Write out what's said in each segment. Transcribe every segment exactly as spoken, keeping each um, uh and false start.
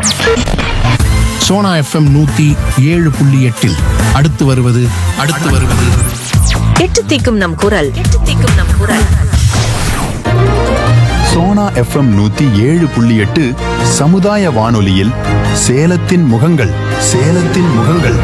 Sona FM நூத்தி ஏழு புள்ளி எட்டில் அடுத்து வருவது அடுத்து வருவது எட்டு தீக்கும் நம் குரல் எட்டு தீக்கும் நம் குரல் சோனா எஃப்எம் நூத்தி ஏழு புள்ளி எட்டு சமுதாய வானொலியில் சேலத்தின் முகங்கள் சேலத்தின் முகங்கள்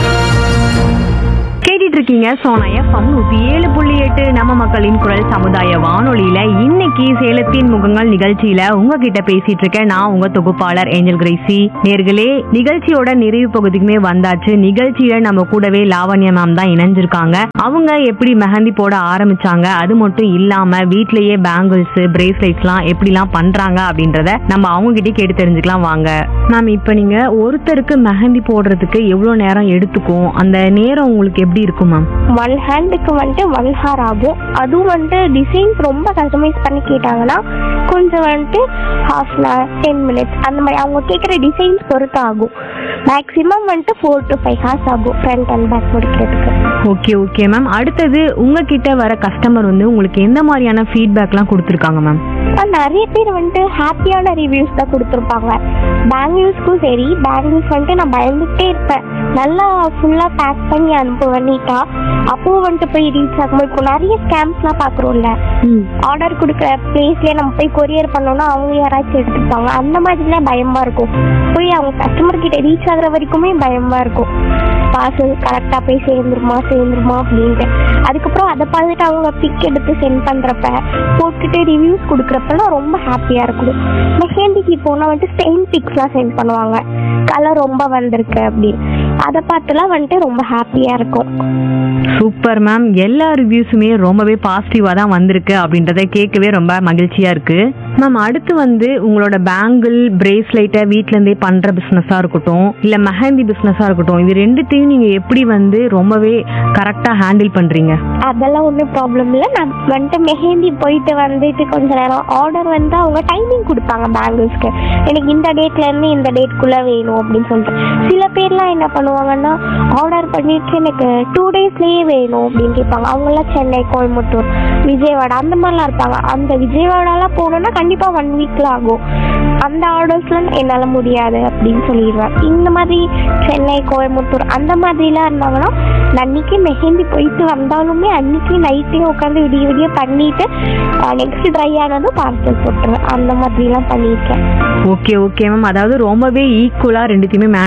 இருக்கீங்க சோனா எஃப்எம் நூத்தி ஏழு புள்ளி எட்டு நம்ம மக்களின் குரல் சமுதாய வானொலியில இன்னைக்கு சேலத்தின் முகங்கள் நிகழ்ச்சியில உங்ககிட்ட பேசிட்டு இருக்கேன் நான் உங்க தொகுப்பாளர் ஏஞ்சல் கிரேசி. நேர்களே, நிகழ்ச்சியோட நிறைவு பகுதிக்குமே வந்தாச்சு. நிகழ்ச்சியில நம்ம கூடவே லாவண்யா மேம் தான் இணைஞ்சிருக்காங்க. அவங்க எப்படி மெஹந்தி போட ஆரம்பிச்சாங்க, அது மட்டும் இல்லாம வீட்லயே பேங்கிள்ஸ் பிரேஸ்லெட்ஸ் எல்லாம் எப்படிலாம் பண்றாங்க அப்படின்றத நம்ம அவங்க கிட்டே கேட்டு தெரிஞ்சுக்கலாம் வாங்க. மேம், இப்ப நீங்க ஒருத்தருக்கு மெஹந்தி போடுறதுக்கு எவ்வளவு நேரம் எடுத்துக்கும், அந்த நேரம் உங்களுக்கு எப்படி இருக்கும் மேம்? ஒன் ஹேண்டுக்கு வந்துட்டு ஒன் ஹார் ஆகும். அதுவும் வந்துட்டு டிசைன்ஸ் ரொம்ப கஸ்டமைஸ் பண்ணி கேட்டாங்கன்னா கொஞ்சம் வந்துட்டு half an hour ten minutes அந்த மாதிரி அவங்க கேட்குற டிசைன்ஸ் பொறுத்து ஆகும். மேக்ஸிமம் வந்துட்டு ஃபோர் டு ஃபைவ் ஹார்ஸ் ஆகும் ஃப்ரண்ட் அண்ட் பேக் முடிக்கிறதுக்கு. Okay okay ma'am. அடுத்தது உங்ககிட்ட வர கஸ்டமர் வந்து உங்களுக்கு எந்த மாதிரியான ஃபீட்பேக்லாம் கொடுத்துருக்காங்க மேம்? நிறைய பேர் வந்துட்டு ஹாப்பியான ரிவ்யூஸ் தான் கொடுத்துருப்பாங்க. பேங்கிள்ஸ்க்கும் சரி, பேங்கிள்ஸ் வந்துட்டு நான் பயந்துகிட்டே இருப்பேன், நல்லா ஃபுல்லாக பேக் பண்ணி அனுப்ப பண்ணிட்டா அப்போ வந்துட்டு போய் ரீச் ஆகும்போது இப்போ நிறைய ஸ்கேம்ஸ்லாம் பார்க்குறோம்ல. ஆர்டர் கொடுக்குற பிளேஸ்லேயே நம்ம போய் கொரியர் பண்ணோம்னா அவங்க யாராச்சும் எடுத்துப்பாங்க. அந்த மாதிரிலாம் பயமாக இருக்கும். போய் அவங்க கஸ்டமர் கிட்ட ரீச் ஆகுற வரைக்குமே பயமாக இருக்கும். பார்சல் கரெக்டாக போய் சேர்ந்துருமா சேர்ந்துருமா அப்படின்ட்டு. அதுக்கப்புறம் அதை பார்த்துட்டு அவங்க பிக் எடுத்து சென்ட் பண்ணுறப்ப போட்டுட்டு ரிவ்யூஸ் கொடுக்குறப்பெல்லாம் ரொம்ப ஹாப்பியாக இருக்கும். மெஹந்திக்கு போனால் வந்துட்டு ஸ்டெயின் பிக்ஸ்லாம் சென்ட் பண்ணுவாங்க, கலர் ரொம்ப வந்திருக்கு அப்படின்னு. அதை பார்த்துலாம் வந்துட்டு ரொம்ப ஹாப்பியாக இருக்கும். Super ma'am. எல்லா ரிவ்யூஸுமே ரொம்பவே பாசிட்டிவாக தான் வந்திருக்கு அப்படின்றத கேட்கவே ரொம்ப மகிழ்ச்சியாக இருக்குது மேம். அடுத்து வந்து உங்களோட பேங்கிள் பிரேஸ்லைட்டை வீட்டிலேருந்தே பண்ணுற பிஸ்னஸாக இருக்கட்டும், இல்லை மெஹந்தி பிஸ்னஸாக இருக்கட்டும், இது ரெண்டுத்தையும் நீங்கள் எப்படி வந்து ரொம்பவே கரெக்டாக ஹேண்டில் பண்ணுறீங்க? அதெல்லாம் ஒன்றும் ப்ராப்ளம் இல்லை. நான் வந்துட்டு மெஹந்தி போயிட்டு வந்துட்டு கொஞ்ச நேரம் ஆர்டர் வந்து அவங்க டைமிங் கொடுப்பாங்க பேங்கிள்ஸ்க்கு. எனக்கு இந்த டேட்லேருந்து இந்த டேட்குள்ளே வேணும் அப்படின்னு சொல்லிட்டு. சில பேர்லாம் என்ன பண்ணுவாங்கன்னா ஆர்டர் பண்ணிட்டு எனக்கு டூ டேஸ்லேயே வேணும் அப்படின்னு கேட்பாங்க. அவங்களாம் சென்னை, கோயம்புத்தூர், விஜயவாடா அந்த மாதிரிலாம் இருப்பாங்க. அந்த விஜயவாடாலாம் போகணுன்னா கண்டிப்பாக ஒன் வீக்கில் ஆகும். அந்த ஆர்டர்ஸ்லாம் என்னால் முடியாது அப்படின்னு சொல்லிடுவேன். இந்த மாதிரி சென்னை, கோயம்புத்தூர் அந்த மாதிரிலாம் இருந்தாங்கன்னா நான் அன்றைக்கி மெஹந்தி போயிட்டு வந்தாலுமே அன்றைக்கி நைட்டே உட்காந்து விடிய விடிய பண்ணிவிட்டு நெக்ஸ்ட் ட்ரை ஆனதும் பார்சல் போட்டுருவேன். அந்த மாதிரிலாம் பண்ணியிருக்கேன். Okay okay ma'am. அதாவது ரொம்பவே ஈக்குவலாக ரெண்டுத்தையுமே